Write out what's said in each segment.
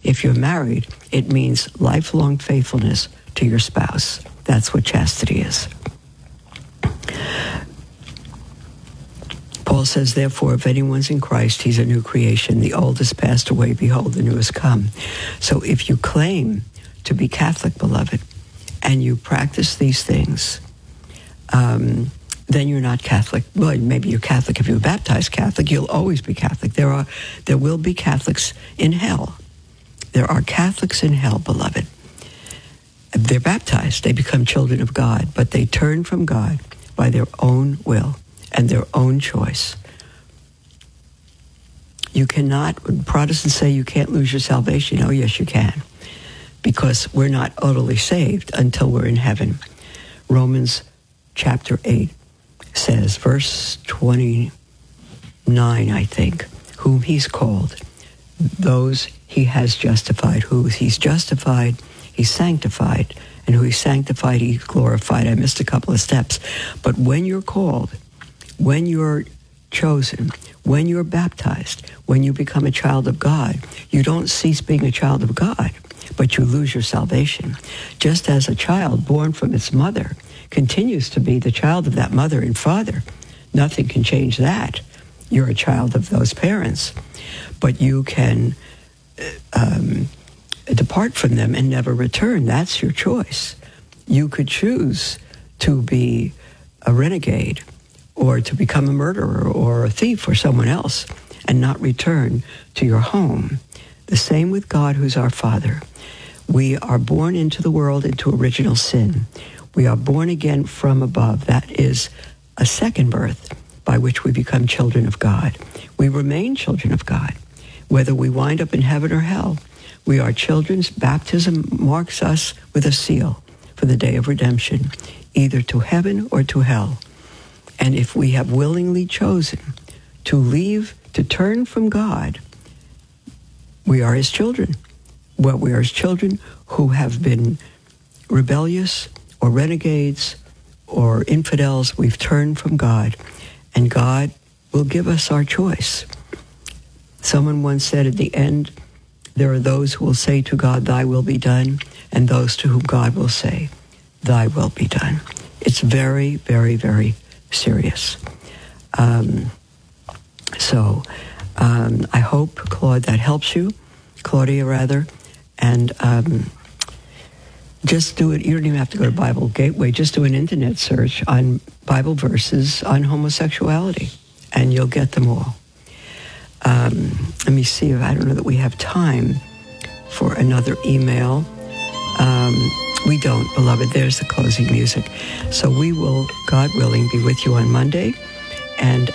If you're married, it means lifelong faithfulness to your spouse. That's what chastity is. Paul says, therefore, if anyone's in Christ, he's a new creation. The old has passed away. Behold, the new has come. So if you claim to be Catholic, beloved, and you practice these things, then you're not Catholic. Well, maybe you're Catholic if you're baptized Catholic. You'll always be Catholic. There will be Catholics in hell. There are Catholics in hell, beloved. They're baptized. They become children of God, but they turn from God by their own will and their own choice. You cannot, Protestants say you can't lose your salvation. Oh, yes, you can, because we're not utterly saved until we're in heaven. Romans chapter 8 says, verse 29, I think, whom he's called, those he has justified. Who he's justified, he's sanctified, and who he's sanctified, he's glorified. I missed a couple of steps. But when you're called, when you're chosen, when you're baptized, when you become a child of God, you don't cease being a child of God, but you lose your salvation. Just as a child born from its mother continues to be the child of that mother and father, nothing can change that. You're a child of those parents, but you can depart from them and never return. That's your choice. You could choose to be a renegade or to become a murderer or a thief or someone else and not return to your home. The same with God, who's our Father. We are born into the world into original sin. We are born again from above. That is a second birth by which we become children of God. We remain children of God, whether we wind up in heaven or hell. We are children's baptism marks us with a seal for the day of redemption, either to heaven or to hell. And if we have willingly chosen to leave, to turn from God, we are his children. Well, we are his children who have been rebellious or renegades or infidels. We've turned from God, and God will give us our choice. Someone once said, at the end, there are those who will say to God, thy will be done, and those to whom God will say, thy will be done. It's very, very, very serious. I hope, Claude, that helps you, Claudia, rather, and just do it. You don't even have to go to Bible Gateway. Just do an internet search on Bible verses on homosexuality, and you'll get them all. Let me see if I don't know that we have time for another email. We don't, beloved. There's the closing music. So we will, God willing, be with you on Monday. And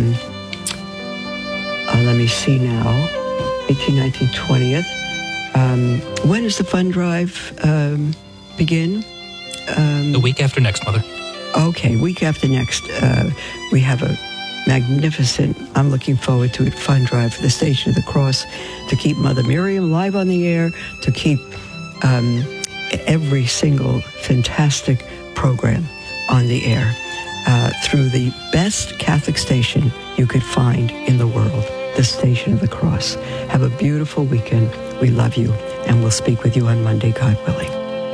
let me see now, 18, 19, 20th. When does the fund drive begin? The week after next, Mother. Okay, week after next. We have a magnificent, I'm looking forward to it, fund drive for the Station of the Cross, to keep Mother Miriam live on the air, to keep every single fantastic program on the air through the best Catholic station you could find in the world, the Station of the Cross. Have a beautiful weekend. We love you, and we'll speak with you on Monday, God willing.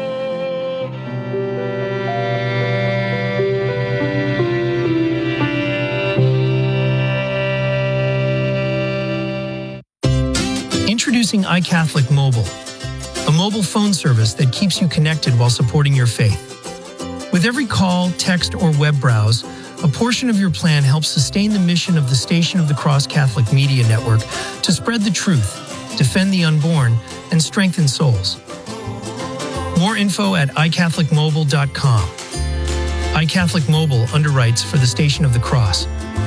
Introducing iCatholic Mobile, a mobile phone service that keeps you connected while supporting your faith. With every call, text, or web browse, a portion of your plan helps sustain the mission of the Station of the Cross Catholic Media Network to spread the truth, defend the unborn, and strengthen souls. More info at iCatholicMobile.com. iCatholic Mobile underwrites for the Station of the Cross.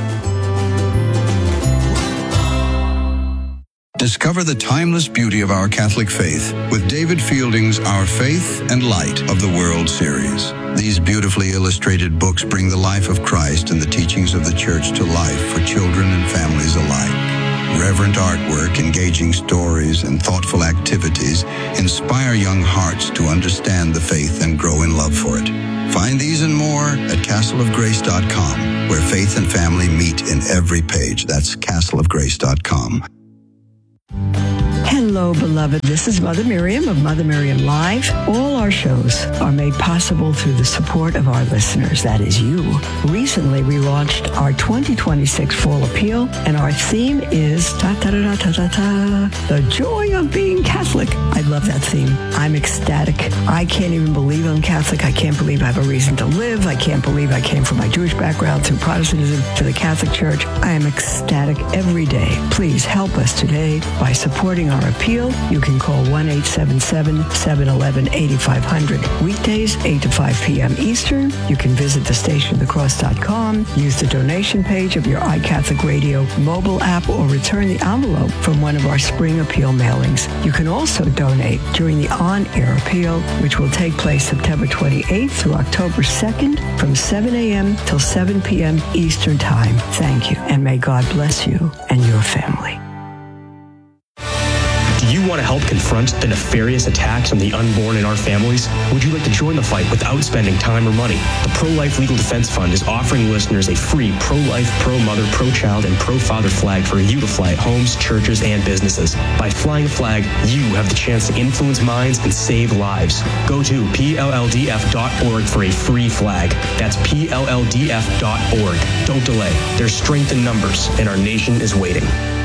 Discover the timeless beauty of our Catholic faith with David Fielding's Our Faith and Light of the World series. These beautifully illustrated books bring the life of Christ and the teachings of the Church to life for children and families alike. Reverent artwork, engaging stories, and thoughtful activities inspire young hearts to understand the faith and grow in love for it. Find these and more at castleofgrace.com, where faith and family meet in every page. That's castleofgrace.com. Hello. Hello, beloved. This is Mother Miriam of Mother Miriam Live. All our shows are made possible through the support of our listeners. That is you. Recently, we launched our 2026 Fall Appeal, and our theme is the joy of being Catholic. I love that theme. I'm ecstatic. I can't even believe I'm Catholic. I can't believe I have a reason to live. I can't believe I came from my Jewish background through Protestantism to the Catholic Church. I am ecstatic every day. Please help us today by supporting our appeal. You can call 1-877-711-8500. Weekdays, 8 to 5 p.m. Eastern. You can visit thestationofthecross.com, use the donation page of your iCatholic Radio mobile app, or return the envelope from one of our spring appeal mailings. You can also donate during the on-air appeal, which will take place September 28th through October 2nd from 7 a.m. till 7 p.m. Eastern Time. Thank you, and may God bless you and your family. Do you want to help confront the nefarious attacks on the unborn in our families? Would you like to join the fight without spending time or money? The Pro-Life Legal Defense Fund is offering listeners a free pro-life, pro-mother, pro-child, and pro-father flag for you to fly at homes, churches, and businesses. By flying the flag, you have the chance to influence minds and save lives. Go to PLLDF.org for a free flag. That's PLLDF.org. Don't delay. There's strength in numbers, and our nation is waiting.